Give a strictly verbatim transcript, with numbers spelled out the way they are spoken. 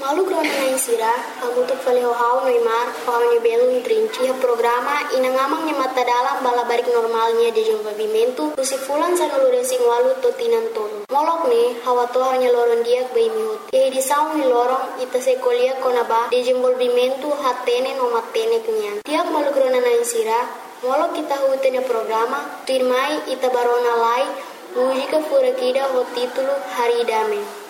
Malu krona na insira, kamu tu faleo hau Neymar, hau ni belum trinci. Ia programa inangamang ni mata dalam bala barik normalnya di desenvolvimento, kusi fulan sa nulu resing walu to tinan tonu. Molok ni, hawa to hanya lorong dia ke mihut. Ia di saung ni lorong, ita sekolia kona ba, desenvolvimento hatene no matene kenyan. Tiap malu krona na insira, molok kita hutene programa, firmai ita barona lai, mujika furakida ho titulo Hari Dame.